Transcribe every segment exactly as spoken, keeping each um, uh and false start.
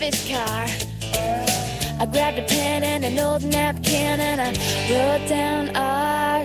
Fish car. I grabbed a pen and an old napkin and I wrote down our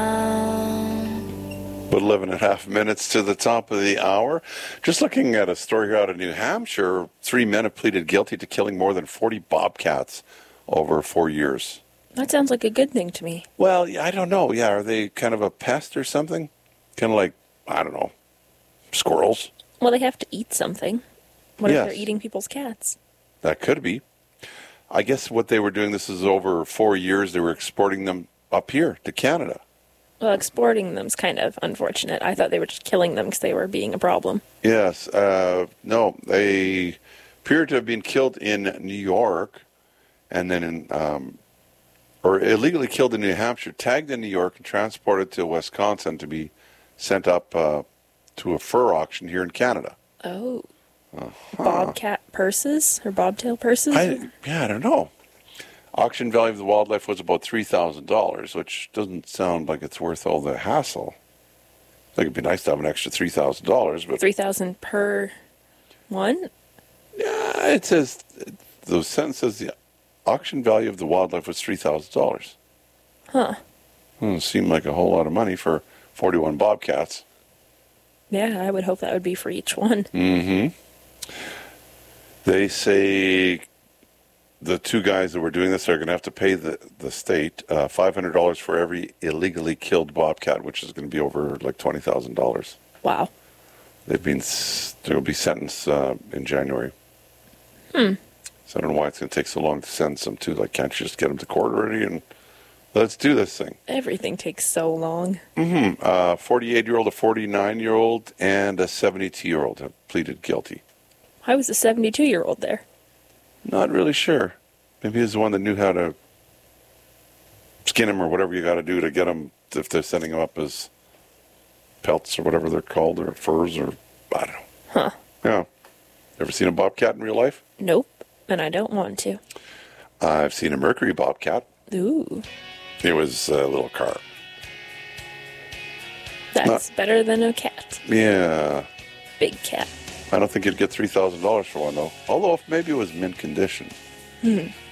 song. About eleven and a half minutes to the top of the hour. Just looking at a story here out of New Hampshire, three men have pleaded guilty to killing more than forty bobcats over four years. That sounds like a good thing to me. Well, I don't know. Yeah, are they kind of a pest or something? Kind of like, I don't know, squirrels? Well, they have to eat something. What Yes. if they're eating people's cats? That could be. I guess what they were doing, this is over four years, they were exporting them up here to Canada. Well, exporting them's kind of unfortunate. I thought they were just killing them because they were being a problem. Yes. Uh, no, they appear to have been killed in New York and then in, um, or illegally killed in New Hampshire, tagged in New York and transported to Wisconsin to be sent up uh, to a fur auction here in Canada. Oh. Uh-huh. Bobcat purses or bobtail purses? I, yeah, I don't know. Auction value of the wildlife was about three thousand dollars, which doesn't sound like it's worth all the hassle. I think it'd be nice to have an extra three thousand dollars. But three thousand dollars per one? Yeah, it says, the sentence says the auction value of the wildlife was three thousand dollars. Huh. Doesn't seem like a whole lot of money for forty-one bobcats. Yeah, I would hope that would be for each one. Mm-hmm. They say the two guys that were doing this are going to have to pay the, the state uh, five hundred dollars for every illegally killed bobcat, which is going to be over like twenty thousand dollars. Wow. They've been, they'll be sentenced uh, in January. Hmm. So I don't know why it's going to take so long to sentence them to. Like, can't you just get them to court already and let's do this thing? Everything takes so long. Mm-hmm. Uh, forty-eight-year-old, a forty-nine-year-old, and a seventy-two-year-old have pleaded guilty. Why was a seventy-two-year-old there? Not really sure. Maybe he's the one that knew how to skin him or whatever you got to do to get him, if they're sending him up as pelts or whatever they're called, or furs, or I don't know. Huh. Yeah. Ever seen a bobcat in real life? Nope, and I don't want to. Uh, I've seen a Mercury bobcat. Ooh. It was a little car. That's Not, better than a cat. Yeah. Big cat. I don't think you'd get three thousand dollars for one, though. Although if maybe it was mint condition. Hmm.